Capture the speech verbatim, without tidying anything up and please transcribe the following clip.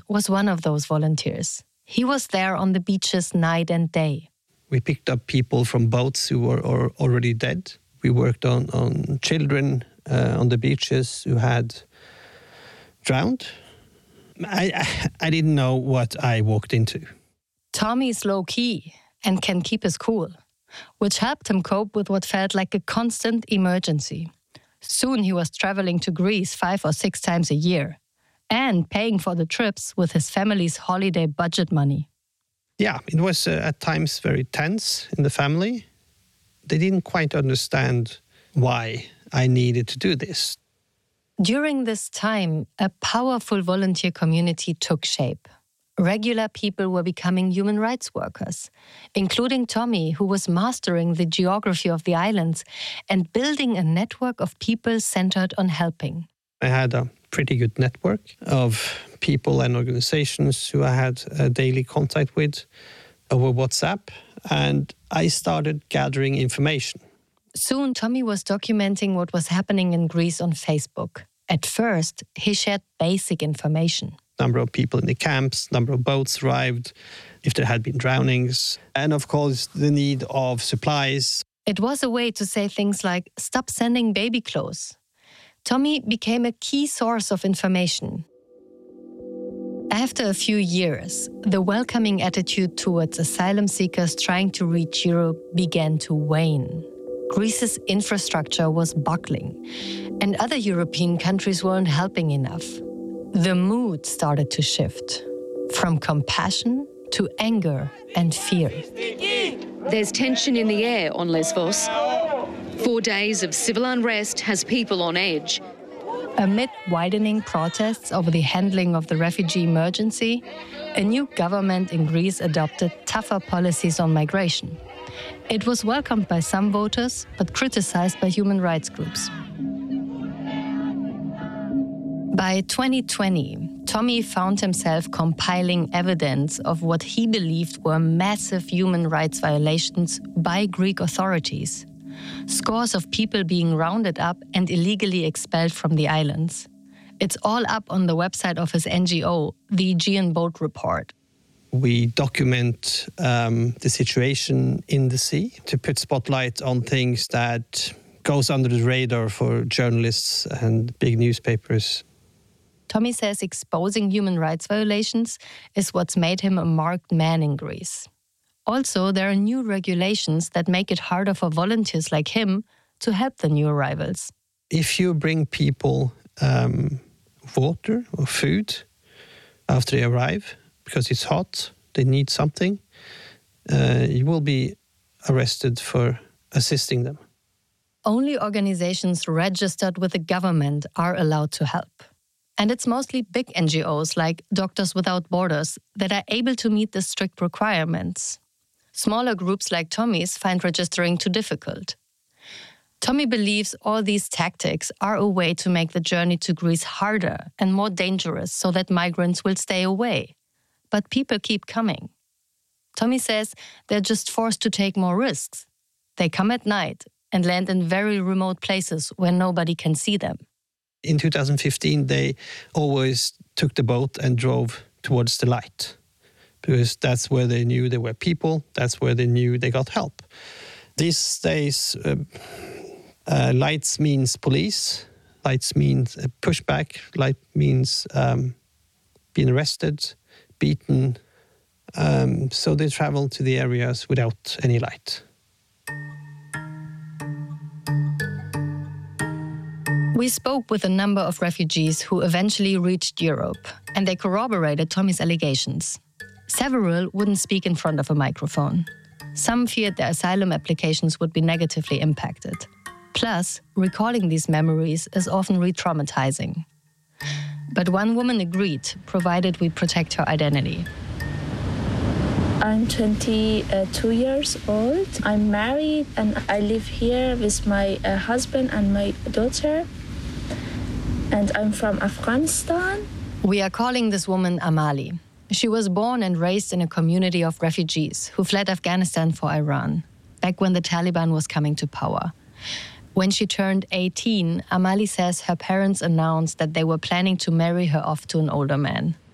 was one of those volunteers. He was there on the beaches night and day. We picked up people from boats who were or already dead. We worked on, on children uh, on the beaches who had drowned. I, I, I didn't know what I walked into. Tommy's low-key and can keep his cool, which helped him cope with what felt like a constant emergency. Soon he was traveling to Greece five or six times a year and paying for the trips with his family's holiday budget money. Yeah, it was uh, at times very tense in the family. They didn't quite understand why I needed to do this. During this time, a powerful volunteer community took shape. Regular people were becoming human rights workers, including Tommy, who was mastering the geography of the islands and building a network of people centered on helping. I had a pretty good network of people and organizations who I had a daily contact with over WhatsApp, and I started gathering information. Soon, Tommy was documenting what was happening in Greece on Facebook. At first, he shared basic information. Number of people in the camps, number of boats arrived, if there had been drownings, and of course the need of supplies. It was a way to say things like, stop sending baby clothes. Tommy became a key source of information. After a few years, the welcoming attitude towards asylum seekers trying to reach Europe began to wane. Greece's infrastructure was buckling, and other European countries weren't helping enough. The mood started to shift from compassion to anger and fear. There's tension in the air on Lesbos. Four days of civil unrest has people on edge. Amid widening protests over the handling of the refugee emergency, a new government in Greece adopted tougher policies on migration. It was welcomed by some voters, but criticized by human rights groups. By twenty twenty, Tommy found himself compiling evidence of what he believed were massive human rights violations by Greek authorities. Scores of people being rounded up and illegally expelled from the islands. It's all up on the website of his N G O, the Aegean Boat Report. We document um, the situation in the sea to put spotlight on things that goes under the radar for journalists and big newspapers. Tommy says exposing human rights violations is what's made him a marked man in Greece. Also, there are new regulations that make it harder for volunteers like him to help the new arrivals. If you bring people um, water or food after they arrive, because it's hot, they need something, uh, you will be arrested for assisting them. Only organizations registered with the government are allowed to help. And it's mostly big N G Os like Doctors Without Borders that are able to meet the strict requirements. Smaller groups like Tommy's find registering too difficult. Tommy believes all these tactics are a way to make the journey to Greece harder and more dangerous so that migrants will stay away. But people keep coming. Tommy says they're just forced to take more risks. They come at night and land in very remote places where nobody can see them. In two thousand fifteen, they always took the boat and drove towards the light, because that's where they knew there were people, that's where they knew they got help. These days, uh, uh, lights means police, lights means uh, pushback, light means um, being arrested, beaten. Um, so they travel to the areas without any light. We spoke with a number of refugees who eventually reached Europe, and they corroborated Tommy's allegations. Several wouldn't speak in front of a microphone. Some feared their asylum applications would be negatively impacted. Plus, recalling these memories is often re-traumatizing. But one woman agreed, provided we protect her identity. I'm twenty-two years old. I'm married and I live here with my uh, husband and my daughter. And I'm from Afghanistan. We are calling this woman Amali. She was born and raised in a community of refugees who fled Afghanistan for Iran, back when the Taliban was coming to power. When she turned eighteen, Amali says her parents announced that they were planning to marry her off to an older man.